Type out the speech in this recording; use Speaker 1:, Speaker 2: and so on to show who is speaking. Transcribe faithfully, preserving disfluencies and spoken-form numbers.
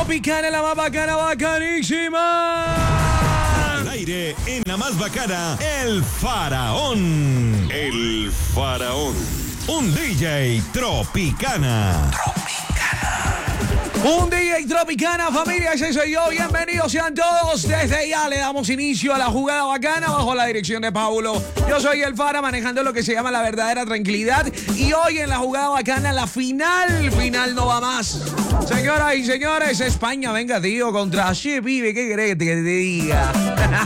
Speaker 1: Tropicana, la más bacana, bacanísima.
Speaker 2: Al aire, en la más bacana, el Faraón. El Faraón. Un D J Tropicana.
Speaker 1: Un D J Tropicana, familia, ese soy yo. Bienvenidos sean todos. Desde ya le damos inicio a la jugada bacana bajo la dirección de Paulo. Yo soy el Fara, manejando lo que se llama la verdadera tranquilidad. Y hoy en la jugada bacana, la final, final no va más. Señoras y señores, España, venga, tío, contra Che, pibe, ¿qué querés que te diga?